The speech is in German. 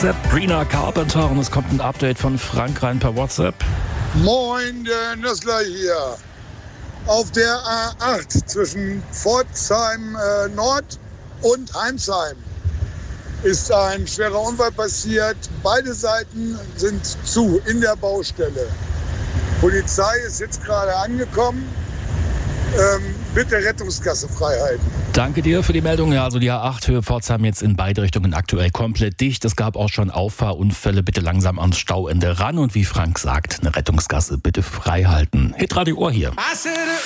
Sabrina Carpenter, und es kommt ein Update von Frank rein per WhatsApp. Moin, der Nössler hier. Auf der A8 zwischen Pforzheim Nord und Heimsheim ist ein schwerer Unfall passiert. Beide Seiten sind zu in der Baustelle. Polizei ist jetzt gerade angekommen. Bitte Rettungsgasse frei halten. Danke dir für die Meldung. Ja, also die A8 Höhe Pforzheim jetzt in beide Richtungen aktuell komplett dicht. Es gab auch schon Auffahrunfälle. Bitte langsam ans Stauende ran. Und wie Frank sagt, eine Rettungsgasse bitte frei halten. Hitradio Ohr hier.